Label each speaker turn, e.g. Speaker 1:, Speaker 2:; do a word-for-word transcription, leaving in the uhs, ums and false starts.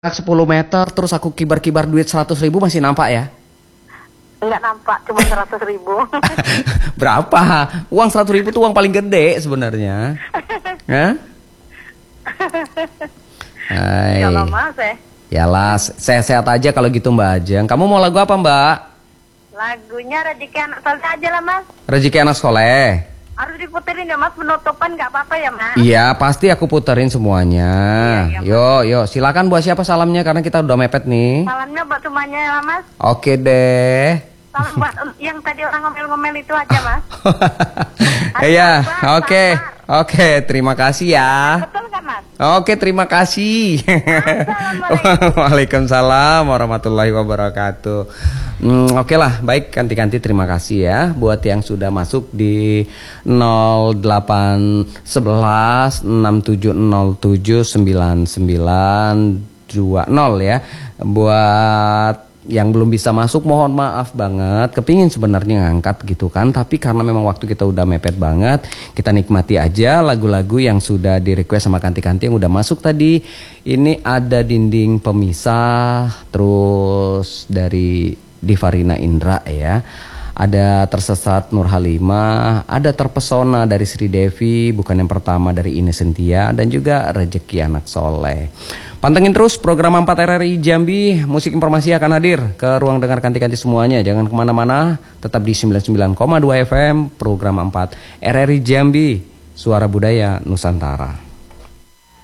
Speaker 1: sepuluh meter terus aku kibar-kibar duit seratus ribu masih nampak ya?
Speaker 2: Enggak nampak, cuma seratus ribu.
Speaker 1: Berapa? Uang seratus ribu tuh uang paling gede sebenarnya. Hah? Hai.
Speaker 2: Ya mas eh.
Speaker 1: Yalah, sehat-sehat aja kalau gitu Mbak Ajeng. Kamu mau lagu apa Mbak?
Speaker 2: Lagunya Rezeki Anak Soleh aja lah mas.
Speaker 1: Rezeki Anak Soleh.
Speaker 2: Harus diputerin ya mas, penutupan nggak apa-apa ya mas?
Speaker 1: Iya, pasti aku puterin semuanya.
Speaker 2: Iya, iya,
Speaker 1: Yo, yo, silakan buat siapa salamnya karena kita udah mepet nih.
Speaker 2: Salamnya buat semuanya ya mas.
Speaker 1: Oke deh.
Speaker 2: Salam buat yang tadi orang ngomel-ngomel itu aja mas.
Speaker 1: Iya, oke. Oke, terima kasih ya.
Speaker 2: Betul kan mas?
Speaker 1: Oke, terima kasih.
Speaker 2: Assalamualaikum.
Speaker 1: Waalaikumsalam warahmatullahi wabarakatuh. Hmm, Oke lah, baik ganti-ganti terima kasih ya buat yang sudah masuk di nol delapan satu satu enam tujuh nol tujuh sembilan sembilan dua nol ya. Buat yang belum bisa masuk mohon maaf banget, kepingin sebenarnya ngangkat gitu kan, tapi karena memang waktu kita udah mepet banget, kita nikmati aja lagu-lagu yang sudah di request sama kanti-kanti yang udah masuk tadi. Ini ada Dinding Pemisah, terus dari Divarina Indra ya, ada Tersesat Nur Halimah, ada Terpesona dari Sri Devi, Bukan Yang Pertama dari Ine Sentia, dan juga Rezeki Anak Soleh. Pantengin terus program empat R R I Jambi, musik informasi akan hadir ke ruang dengar kanti-kanti semuanya. Jangan kemana-mana, tetap di sembilan puluh sembilan koma dua F M, program empat R R I Jambi, Suara Budaya Nusantara.